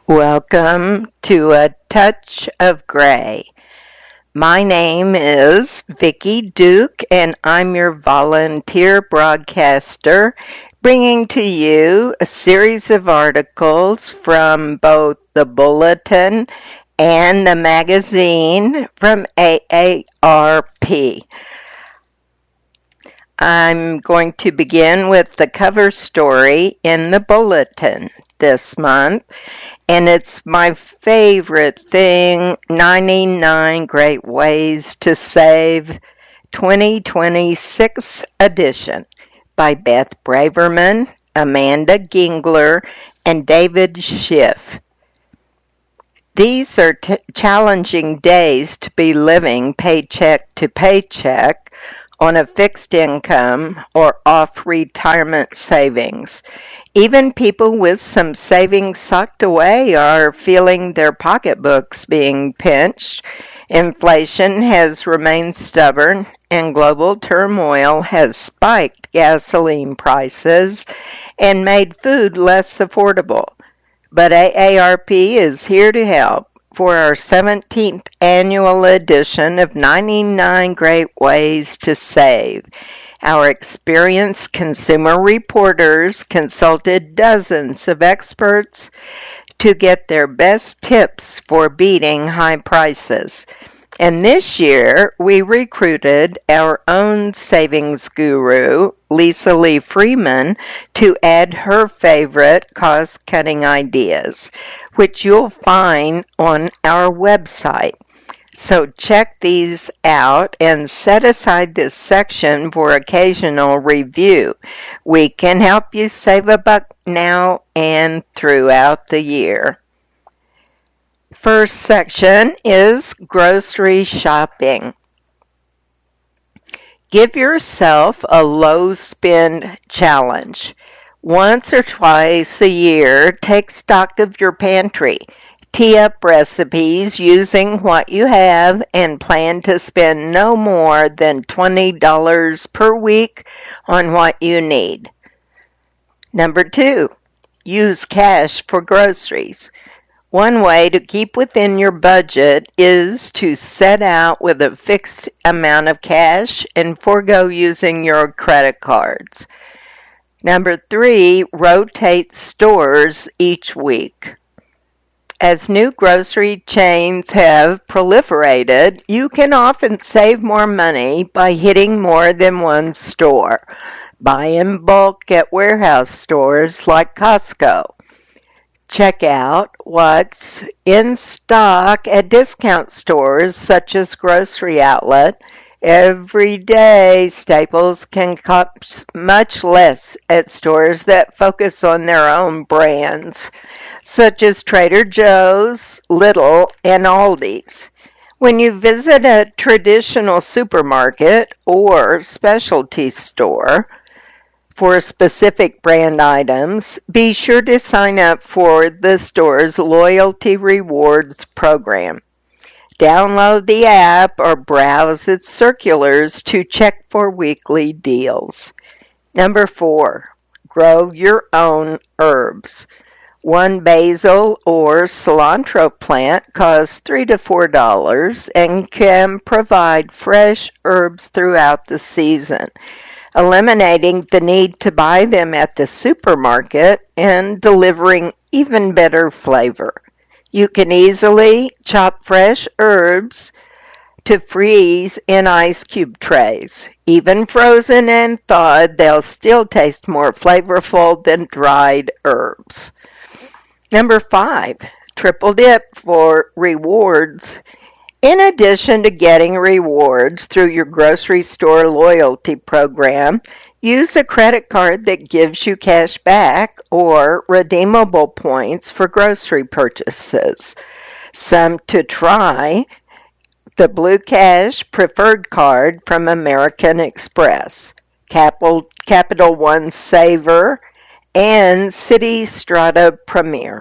Welcome to A Touch of Gray. My name is Vicki Duke, and I'm your volunteer broadcaster, bringing to you a series of articles from both the Bulletin and the magazine from AARP. I'm going to begin with the cover story in the Bulletin this month, and it's my favorite thing, 99 Great Ways to Save 2026 edition by Beth Braverman, Amanda Gingler, and David Schiff. These are challenging days to be living paycheck to paycheck on a fixed income or off retirement savings. Even people with some savings socked away are feeling their pocketbooks being pinched. Inflation has remained stubborn, and global turmoil has spiked gasoline prices and made food less affordable. But AARP is here to help for our 17th annual edition of 99 Great Ways to Save. Our experienced consumer reporters consulted dozens of experts to get their best tips for beating high prices. And this year, we recruited our own savings guru, Lisa Lee Freeman, to add her favorite cost-cutting ideas, which you'll find on our website. So check these out and set aside this section for occasional review. We can help you save a buck now and throughout the year. First section is grocery shopping. Give yourself a low spend challenge. Once or twice a year, take stock of your pantry. Tee up recipes using what you have and plan to spend no more than $20 per week on what you need. Number 2, use cash for groceries. One way to keep within your budget is to set out with a fixed amount of cash and forego using your credit cards. Number 3, rotate stores each week. As new grocery chains have proliferated, you can often save more money by hitting more than one store. Buy in bulk at warehouse stores like Costco. Check out what's in stock at discount stores such as Grocery Outlet. Every day, staples can cost much less at stores that focus on their own brands, such as Trader Joe's, Lidl, and Aldi's. When you visit a traditional supermarket or specialty store for specific brand items, be sure to sign up for the store's Loyalty Rewards program. Download the app or browse its circulars to check for weekly deals. Number 4, grow your own herbs. One basil or cilantro plant costs $3 to $4 and can provide fresh herbs throughout the season, eliminating the need to buy them at the supermarket and delivering even better flavor. You can easily chop fresh herbs to freeze in ice cube trays. Even frozen and thawed, they'll still taste more flavorful than dried herbs. Number 5, triple dip for rewards. In addition to getting rewards through your grocery store loyalty program, use a credit card that gives you cash back or redeemable points for grocery purchases. Some to try: the Blue Cash Preferred Card from American Express, Capital One Saver, and City Strata Premier.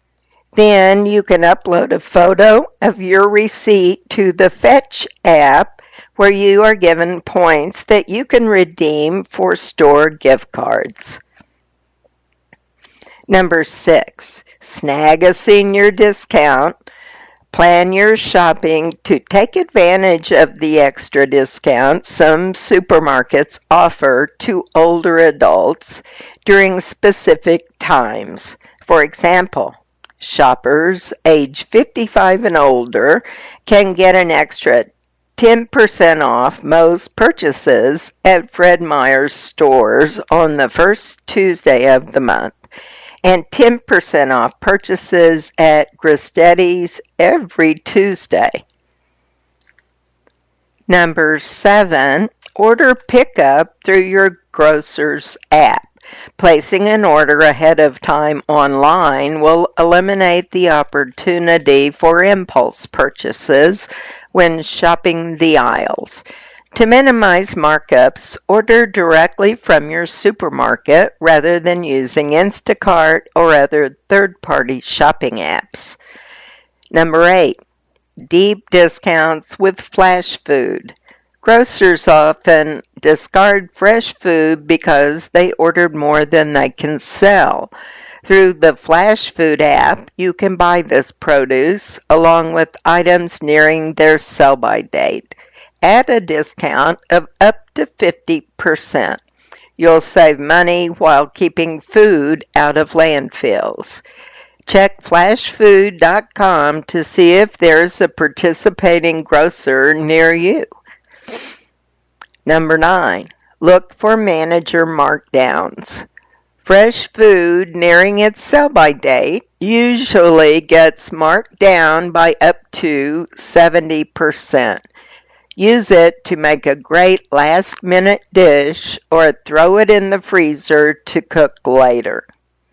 Then you can upload a photo of your receipt to the Fetch app, where you are given points that you can redeem for store gift cards. Number 6, Snag a senior discount. Plan your shopping to take advantage of the extra discounts some supermarkets offer to older adults during specific times. For example, shoppers age 55 and older can get an extra 10% off most purchases at Fred Meyer's stores on the first Tuesday of the month, and 10% off purchases at Gristetti's every Tuesday. Number 7, order pickup through your grocer's app. Placing an order ahead of time online will eliminate the opportunity for impulse purchases when shopping the aisles. To minimize markups, order directly from your supermarket rather than using Instacart or other third-party shopping apps. Number 8, deep discounts with flash food. Grocers often discard fresh food because they ordered more than they can sell. Through the Flash Food app, you can buy this produce along with items nearing their sell-by date at a discount of up to 50%. You'll save money while keeping food out of landfills. Check flashfood.com to see if there's a participating grocer near you. Number 9, look for manager markdowns. Fresh food nearing its sell-by date usually gets marked down by up to 70%. Use it to make a great last-minute dish or throw it in the freezer to cook later.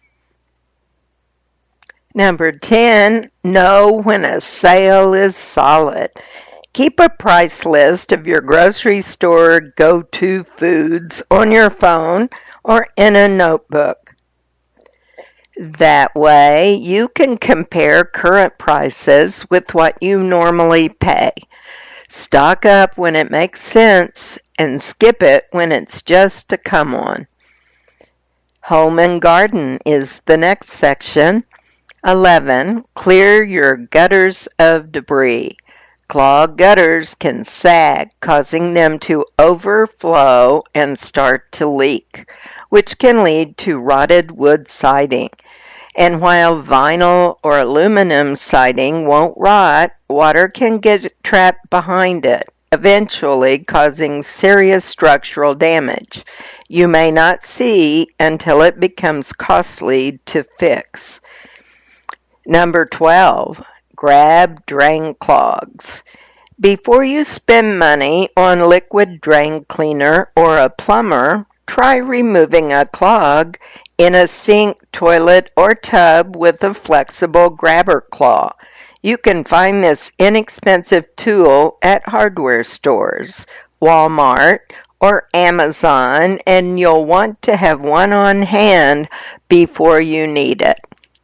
Number 10, know when a sale is solid. Keep a price list of your grocery store go-to foods on your phone or in a notebook. That way, you can compare current prices with what you normally pay. Stock up when it makes sense and skip it when it's just a come-on. Home and garden is the next section. 11, clear your gutters of debris. Clogged gutters can sag, causing them to overflow and start to leak, which can lead to rotted wood siding. And while vinyl or aluminum siding won't rot, water can get trapped behind it, eventually causing serious structural damage you may not see until it becomes costly to fix. Number 12, grab drain clogs. Before you spend money on liquid drain cleaner or a plumber, try removing a clog in a sink, toilet, or tub with a flexible grabber claw. You can find this inexpensive tool at hardware stores, Walmart, or Amazon, and you'll want to have one on hand before you need it.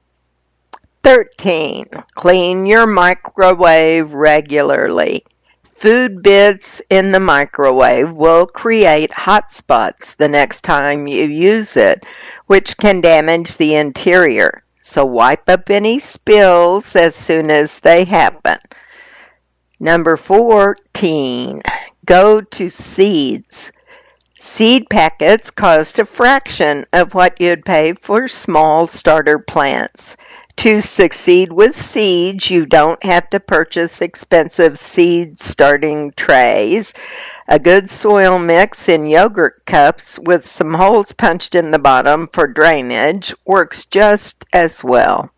13. Clean your microwave regularly. Food bits in the microwave will create hot spots the next time you use it, which can damage the interior. So wipe up any spills as soon as they happen. Number 14. Go to seeds. Seed packets cost a fraction of what you'd pay for small starter plants. To succeed with seeds, you don't have to purchase expensive seed starting trays. A good soil mix in yogurt cups with some holes punched in the bottom for drainage works just as well.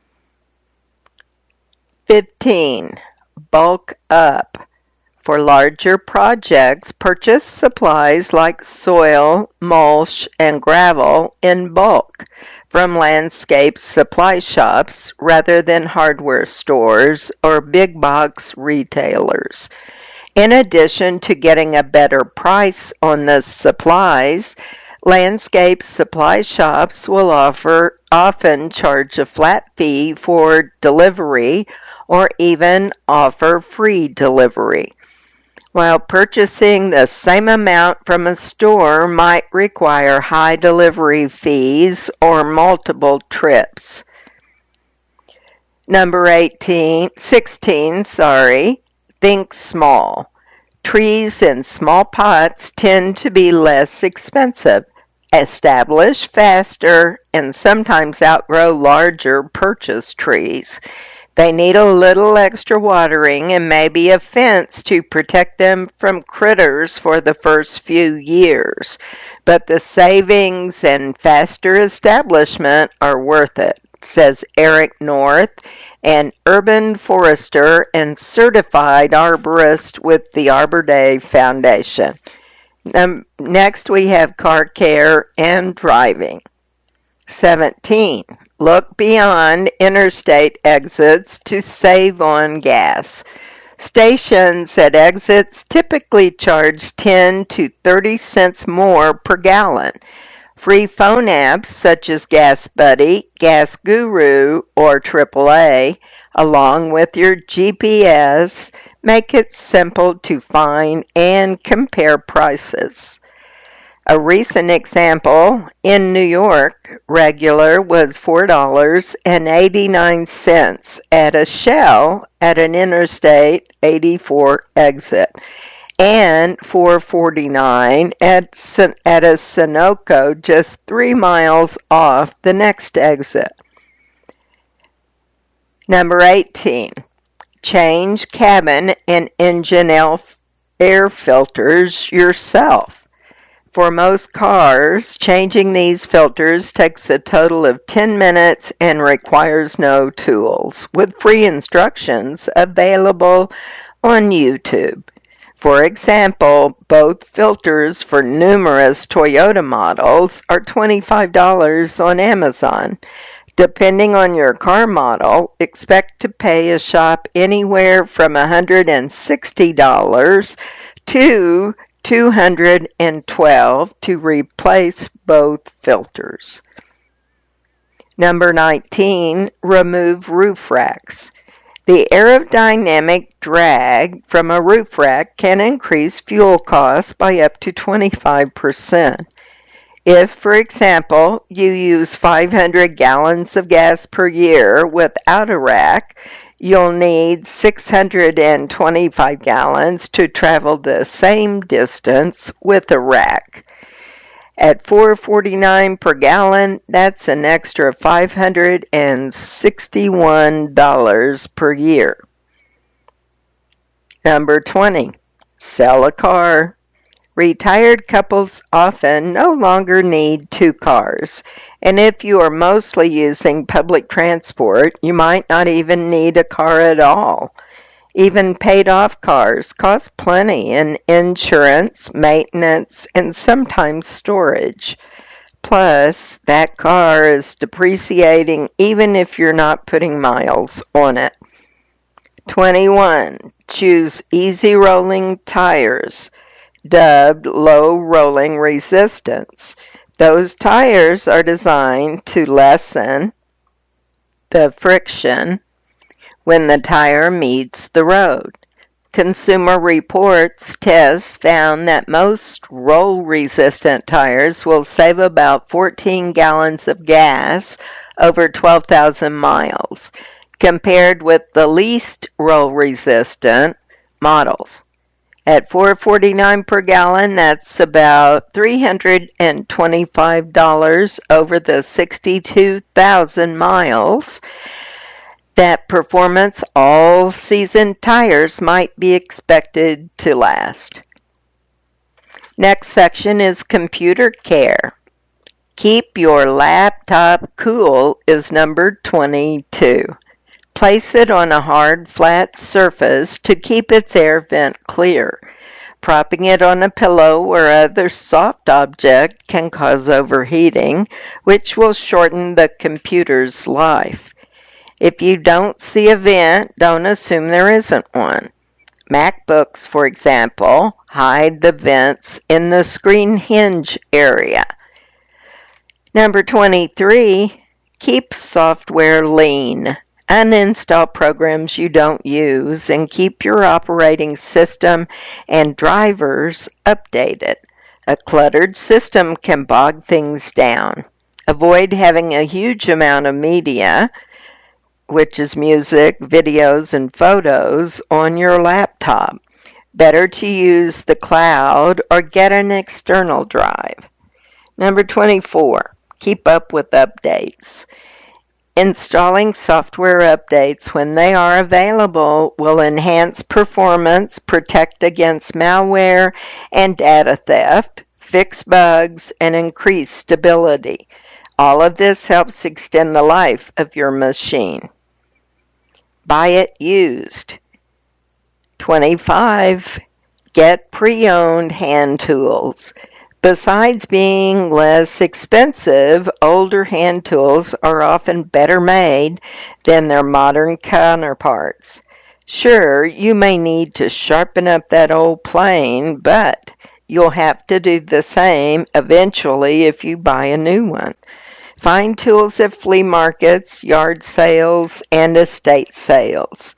15. Bulk up. For larger projects, purchase supplies like soil, mulch, and gravel in bulk from landscape supply shops rather than hardware stores or big box retailers. In addition to getting a better price on the supplies, landscape supply shops will often charge a flat fee for delivery or even offer free delivery, while purchasing the same amount from a store might require high delivery fees or multiple trips. Number 16, think small. Trees in small pots tend to be less expensive, establish faster, and sometimes outgrow larger purchase trees. They need a little extra watering and maybe a fence to protect them from critters for the first few years. But the savings and faster establishment are worth it, says Eric North, an urban forester and certified arborist with the Arbor Day Foundation. Next, we have car care and driving. 17. Look beyond interstate exits to save on gas. Stations at exits typically charge 10 to 30 cents more per gallon. Free phone apps such as Gas Buddy, Gas Guru, or AAA, along with your GPS, make it simple to find and compare prices. A recent example, in New York, regular was $4.89 at a Shell at an Interstate 84 exit, and $4.49 at a Sunoco just 3 miles off the next exit. Number 18, change cabin and engine air filters yourself. For most cars, changing these filters takes a total of 10 minutes and requires no tools, with free instructions available on YouTube. For example, both filters for numerous Toyota models are $25 on Amazon. Depending on your car model, expect to pay a shop anywhere from $160 to $212 to replace both filters. Number 19, remove roof racks. The aerodynamic drag from a roof rack can increase fuel costs by up to 25%. If, for example, you use 500 gallons of gas per year without a rack, you'll need 625 gallons to travel the same distance with a rack. At $4.49 per gallon, that's an extra $561 per year. Number 20, sell a car. Retired couples often no longer need 2 cars, and if you are mostly using public transport, you might not even need a car at all. Even paid-off cars cost plenty in insurance, maintenance, and sometimes storage. Plus, that car is depreciating even if you're not putting miles on it. 21. Choose easy rolling tires, dubbed low rolling resistance. Those tires are designed to lessen the friction when the tire meets the road. Consumer Reports tests found that most roll-resistant tires will save about 14 gallons of gas over 12,000 miles, compared with the least roll-resistant models. At $4.49 per gallon, that's about $325 over the 62,000 miles. That performance all-season tires might be expected to last. Next section is computer care. Keep your laptop cool is number 22. Place it on a hard, flat surface to keep its air vent clear. Propping it on a pillow or other soft object can cause overheating, which will shorten the computer's life. If you don't see a vent, don't assume there isn't one. MacBooks, for example, hide the vents in the screen hinge area. Number 23, keep software lean. Uninstall programs you don't use and keep your operating system and drivers updated. A cluttered system can bog things down. Avoid having a huge amount of media which is music, videos, and photos, on your laptop. Better to use the cloud or get an external drive. Number 24, keep up with updates. Installing software updates when they are available will enhance performance, protect against malware and data theft, fix bugs, and increase stability. All of this helps extend the life of your machine. Buy it used. 25. Get pre-owned hand tools. Besides being less expensive, older hand tools are often better made than their modern counterparts. Sure, you may need to sharpen up that old plane, but you'll have to do the same eventually if you buy a new one. Find tools at flea markets, yard sales, and estate sales.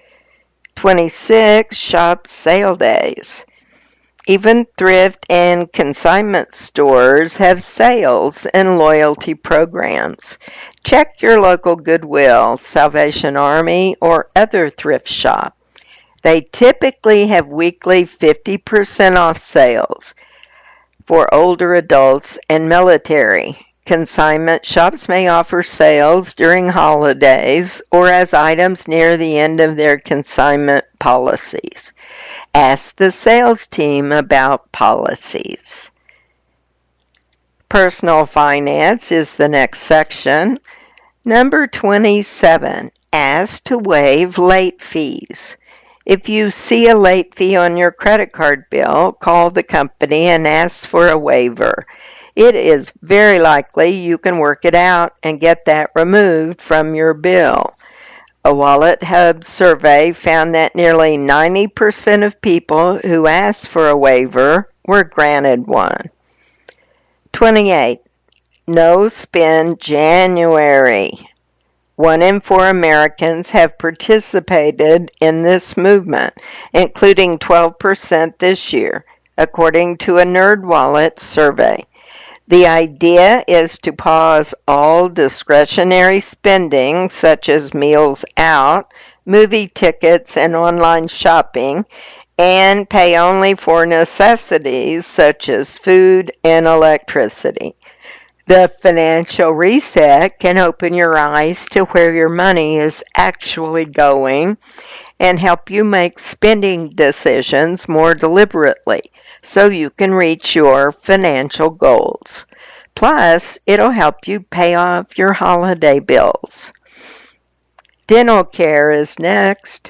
26. Shop sale days. Even thrift and consignment stores have sales and loyalty programs. Check your local Goodwill, Salvation Army, or other thrift shop. They typically have weekly 50% off sales for older adults and military. Consignment shops may offer sales during holidays or as items near the end of their consignment policies. Ask the sales team about policies. Personal finance is the next section. Number 27, ask to waive late fees. If you see a late fee on your credit card bill, call the company and ask for a waiver. It is very likely you can work it out and get that removed from your bill. A Wallet Hub survey found that nearly 90% of people who asked for a waiver were granted one. 28. No Spend January. 1 in 4 Americans have participated in this movement, including 12% this year, according to a NerdWallet survey. The idea is to pause all discretionary spending, such as meals out, movie tickets, and online shopping, and pay only for necessities such as food and electricity. The financial reset can open your eyes to where your money is actually going and help you make spending decisions more deliberately, so you can reach your financial goals. Plus, it'll help you pay off your holiday bills. Dental care is next.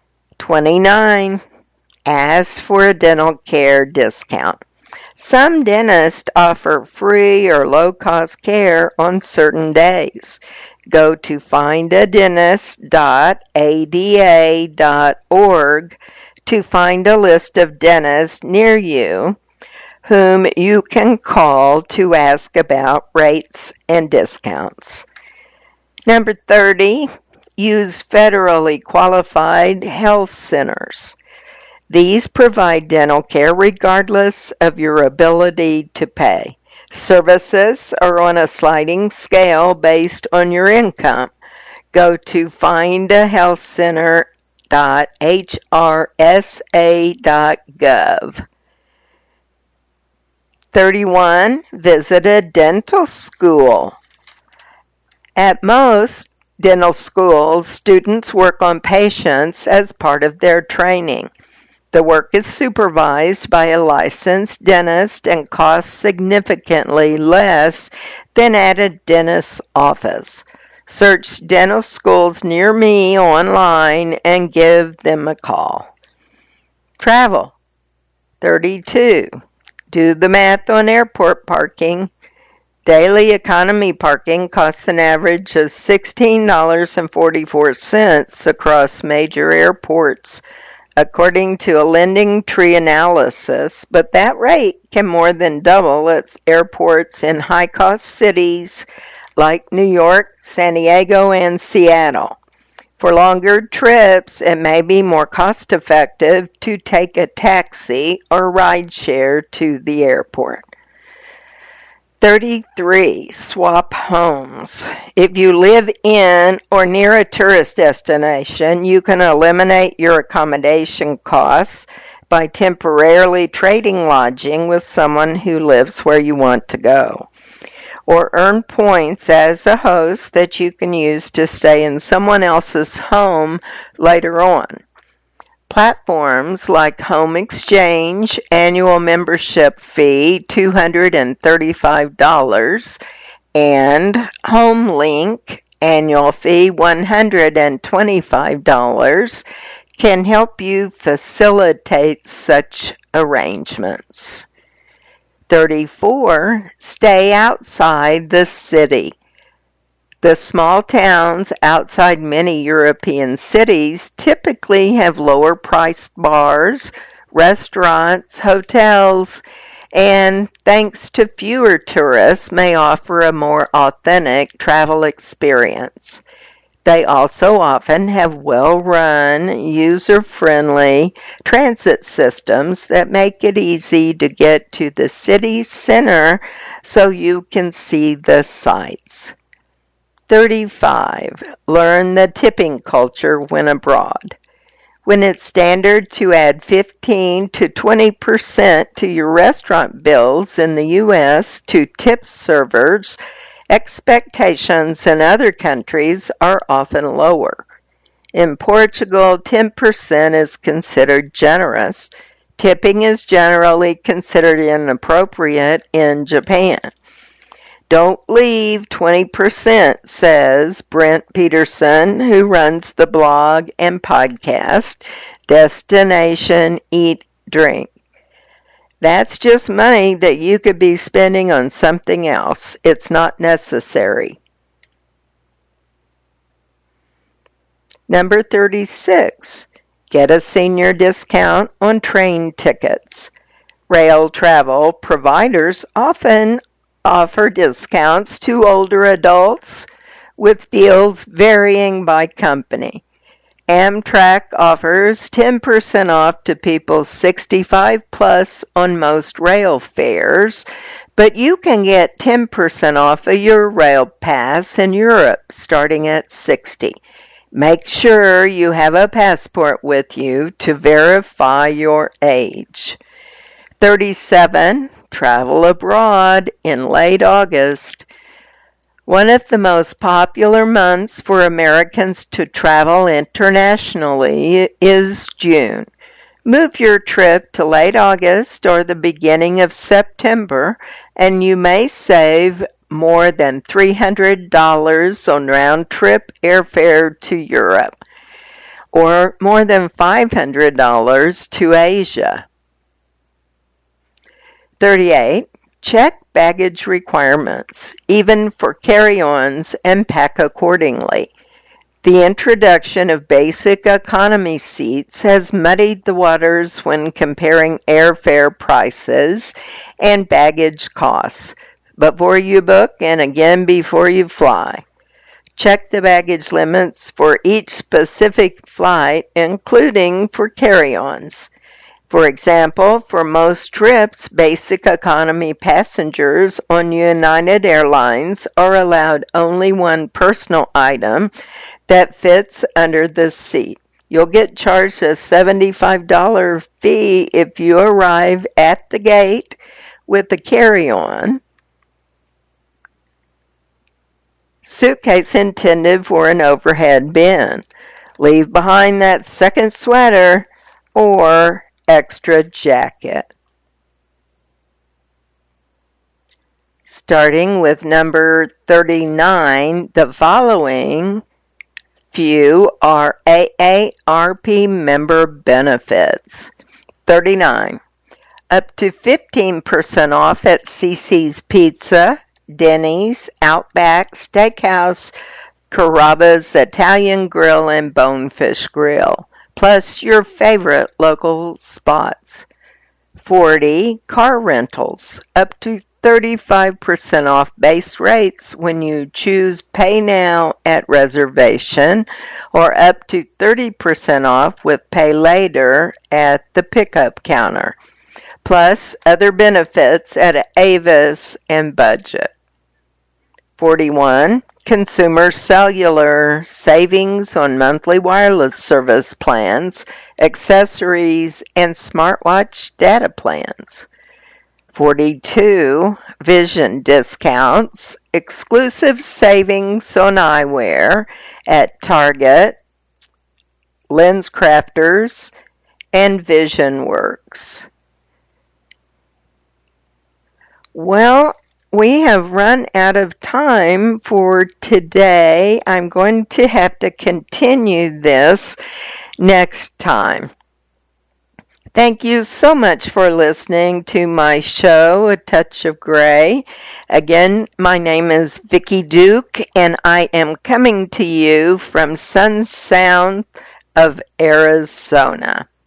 29. Ask for a dental care discount. Some dentists offer free or low-cost care on certain days. Go to findadentist.ada.org to find a list of dentists near you whom you can call to ask about rates and discounts. Number 30, use federally qualified health centers. These provide dental care regardless of your ability to pay. Services are on a sliding scale based on your income. Go to findahealthcenter.hrsa.gov. 31. Visit a dental school. At most dental schools, students work on patients as part of their training. The work is supervised by a licensed dentist and costs significantly less than at a dentist's office. Search dental schools near me online and give them a call. Travel. 32. Do the math on airport parking. Daily economy parking costs an average of $16.44 across major airports, according to a LendingTree analysis, but that rate can more than double at airports in high-cost cities like New York, San Diego, and Seattle. For longer trips, it may be more cost-effective to take a taxi or rideshare to the airport. 33. Swap homes. If you live in or near a tourist destination, you can eliminate your accommodation costs by temporarily trading lodging with someone who lives where you want to go, or earn points as a host that you can use to stay in someone else's home later on. Platforms like Home Exchange, annual membership fee $235, and HomeLink, annual fee $125, can help you facilitate such arrangements. 34. Stay outside the city. The small towns outside many European cities typically have lower priced bars, restaurants, hotels, and thanks to fewer tourists, may offer a more authentic travel experience. They also often have well-run, user-friendly transit systems that make it easy to get to the city center so you can see the sights. 35. Learn the tipping culture when abroad. When it's standard to add 15 to 20% to your restaurant bills in the U.S. to tip servers, expectations in other countries are often lower. In Portugal, 10% is considered generous. Tipping is generally considered inappropriate in Japan. Don't leave 20%, says Brent Peterson, who runs the blog and podcast Destination Eat Drink. That's just money that you could be spending on something else. It's not necessary. Number 36. Get a senior discount on train tickets. Rail travel providers often offer discounts to older adults, with deals varying by company. Amtrak offers 10% off to people 65 plus on most rail fares, but you can get 10% off of your rail pass in Europe starting at 60. Make sure you have a passport with you to verify your age. 37. Travel abroad in late August. One of the most popular months for Americans to travel internationally is June. Move your trip to late August or the beginning of September, and you may save more than $300 on round-trip airfare to Europe, or more than $500 to Asia. 38. Check baggage requirements, even for carry-ons, and pack accordingly. The introduction of basic economy seats has muddied the waters when comparing airfare prices and baggage costs. Before you book and again before you fly, check the baggage limits for each specific flight, including for carry-ons. For example, for most trips, basic economy passengers on United Airlines are allowed only one personal item that fits under the seat. You'll get charged a $75 fee if you arrive at the gate with a carry-on suitcase intended for an overhead bin. Leave behind that second sweater or extra jacket. Starting with number 39, the following few are AARP member benefits. 39. Up to 15% off at CiCi's Pizza, Denny's, Outback Steakhouse, Carrabba's Italian Grill, and Bonefish Grill, plus your favorite local spots. 40. Car rentals, up to 35% off base rates when you choose Pay Now at reservation, or up to 30% off with Pay Later at the pickup counter. plus other benefits at Avis and budget. 41. Consumer cellular savings on monthly wireless service plans, accessories, and smartwatch data plans. 42. Vision discounts, exclusive savings on eyewear at Target, LensCrafters, and VisionWorks. Well, we have run out of time for today. I'm going to have to continue this next time. Thank you so much for listening to my show, A Touch of Gray. Again, my name is Vicki Duke, and I am coming to you from Sun Sound of Arizona.